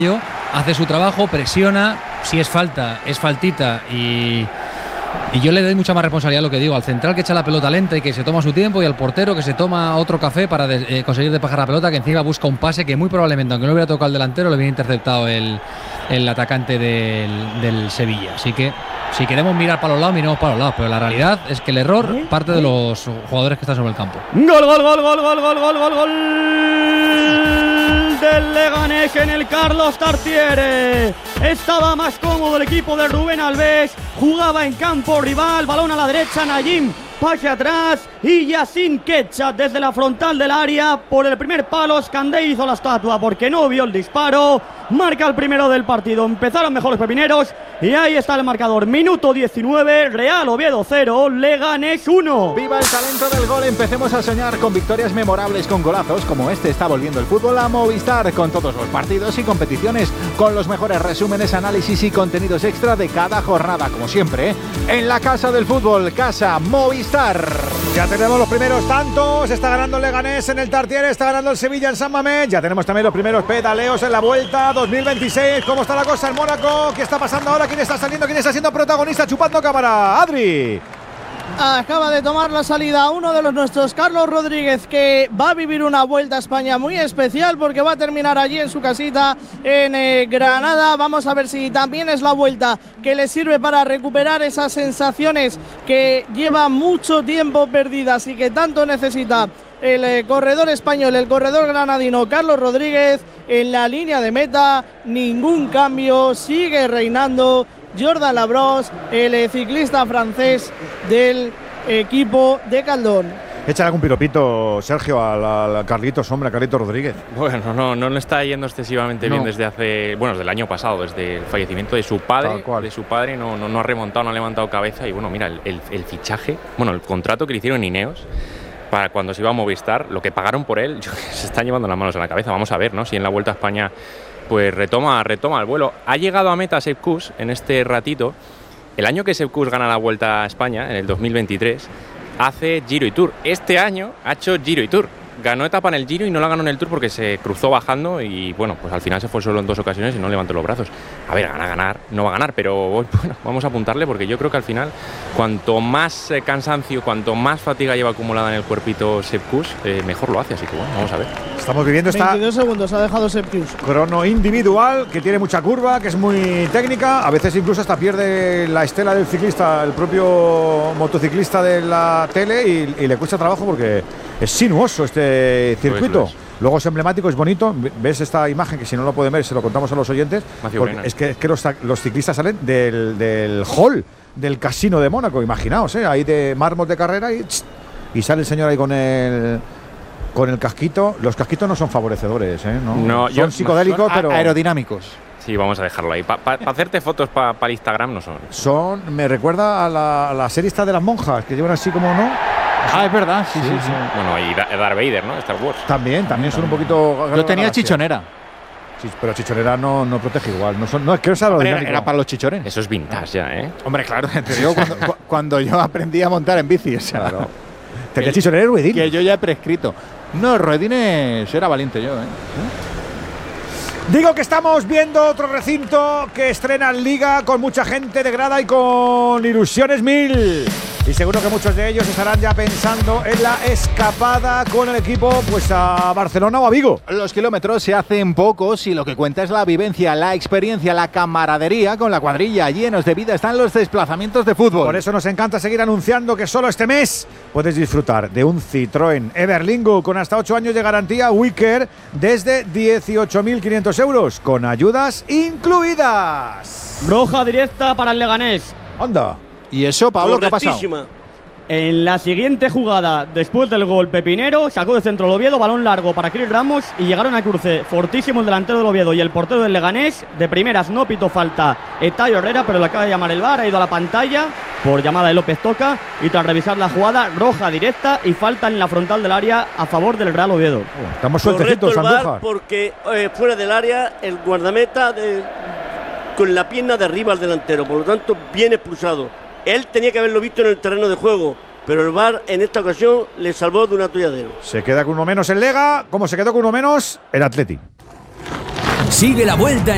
hace su trabajo, presiona, si es falta, es faltita y yo le doy mucha más responsabilidad a lo que digo, al central que echa la pelota lenta y que se toma su tiempo, y al portero que se toma otro café para conseguir despejar la pelota, que encima busca un pase que muy probablemente, aunque no hubiera tocado el delantero, lo hubiera interceptado el atacante del Sevilla. Así que si queremos mirar para los lados, miremos para los lados, pero la realidad es que el error parte de los jugadores que están sobre el campo. Gol del Leganés en el Carlos Tartiere. Estaba más cómodo el equipo de Rubén Alves, jugaba en campo rival, balón a la derecha, Nayim pase atrás y Yacine Ketchat desde la frontal del área por el primer palo. Scandé hizo la estatua porque no vio el disparo. Marca el primero del partido. Empezaron mejor los pepineros y ahí está el marcador. Minuto 19, Real Oviedo 0, Leganés 1. ¡Viva el talento del gol! Empecemos a soñar con victorias memorables, con golazos como este. Está volviendo el fútbol a Movistar, con todos los partidos y competiciones, con los mejores resúmenes, análisis y contenidos extra de cada jornada, como siempre, en la casa del fútbol, Casa Movistar. Ya tenemos los primeros tantos. Está ganando el Leganés en el Tartiere, está ganando el Sevilla en San Mamés. Ya tenemos también los primeros pedaleos en la Vuelta 2026. ¿Cómo está la cosa en Mónaco? ¿Qué está pasando ahora? ¿Quién está saliendo? ¿Quién está siendo protagonista? Chupando cámara. Adri. Acaba de tomar la salida uno de los nuestros, Carlos Rodríguez, que va a vivir una Vuelta a España muy especial porque va a terminar allí en su casita en Granada. Vamos a ver si también es la vuelta que le sirve para recuperar esas sensaciones que lleva mucho tiempo perdidas y que tanto necesita el corredor español, el corredor granadino Carlos Rodríguez. En la línea de meta, ningún cambio, sigue reinando Jordan Labros, el ciclista francés del equipo de Caldón. Échale algún piropito, Sergio, al Carlitos, hombre, a Carlitos Rodríguez. Bueno, no le está yendo excesivamente bien desde desde el año pasado, desde el fallecimiento de su padre. No ha remontado, no ha levantado cabeza. Y bueno, mira, el fichaje, el contrato que le hicieron en Ineos para cuando se iba a Movistar, lo que pagaron por él, se están llevando las manos a la cabeza. Vamos a ver, ¿no? Si en la Vuelta a España pues retoma el vuelo. Ha llegado a meta Sepp Kuss en este ratito. El año que Sepp Kuss gana la Vuelta a España, en el 2023, hace Giro y Tour. Este año ha hecho Giro y Tour. Ganó etapa en el Giro y no la ganó en el Tour porque se cruzó bajando y bueno, pues al final se fue solo en 2 ocasiones y no levantó los brazos. A ver, ganar, no va a ganar, pero bueno, vamos a apuntarle porque yo creo que al final, cuanto más cansancio, cuanto más fatiga lleva acumulada en el cuerpito Sepp Kuss, mejor lo hace, así que bueno, vamos a ver. Estamos viviendo esta 22 segundos ha dejado Sepp Kuss. Crono individual, que tiene mucha curva, que es muy técnica, a veces incluso hasta pierde la estela del ciclista, el propio motociclista de la tele y le cuesta trabajo porque es sinuoso este circuito. Luego es emblemático, es bonito. ¿Ves esta imagen? Que si no lo pueden ver, se lo contamos a los oyentes. Es que los ciclistas salen del hall del casino de Mónaco, imaginaos, ahí de mármol de carrera y sale el señor ahí con el casquito. Los casquitos no son favorecedores, no son psicodélicos, pero aerodinámicos. Sí, vamos a dejarlo ahí. Para hacerte fotos para Instagram no son. Me recuerda a la serie esta de las monjas, que llevan así como, ¿no? Ah, es verdad, sí. Bueno, y Darth Vader, ¿no? Star Wars. También son un poquito. Yo tenía chichonera. Sí, pero chichonera no protege igual. No es que no sea lo era para los chichones. Eso es vintage ya, Hombre, claro, te digo cuando yo aprendí a montar en bici. Claro. Tenía chichonera y ruedines. Que yo ya he prescrito. No, ruedines era valiente yo, Digo que estamos viendo otro recinto que estrena en Liga con mucha gente de grada y con ilusiones mil. Y seguro que muchos de ellos estarán ya pensando en la escapada con el equipo pues a Barcelona o a Vigo. Los kilómetros se hacen pocos y lo que cuenta es la vivencia, la experiencia, la camaradería con la cuadrilla. Llenos de vida están los desplazamientos de fútbol. Por eso nos encanta seguir anunciando que solo este mes puedes disfrutar de un Citroën Everlingo con hasta 8 años de garantía Wicker desde 18.500 euros, con ayudas incluidas. Roja directa para el Leganés. Anda. ¿Y eso, Pablo, qué ha pasado? En la siguiente jugada, después del gol pepinero, sacó de centro el Oviedo, balón largo para Chris Ramos y llegaron a cruce. Fortísimo el delantero del Oviedo y el portero del Leganés. De primeras no pitó falta Etayo Herrera, pero le acaba de llamar el VAR, ha ido a la pantalla por llamada de López Toca y tras revisar la jugada, roja directa y falta en la frontal del área a favor del Real Oviedo. Estamos sueltecitos, Andújar. Porque fuera del área el guardameta con la pierna de arriba al delantero, por lo tanto bien expulsado. Él tenía que haberlo visto en el terreno de juego, pero el VAR en esta ocasión le salvó de un atolladero. Se queda con uno menos el Lega, como se quedó con uno menos el Atleti. Sigue la Vuelta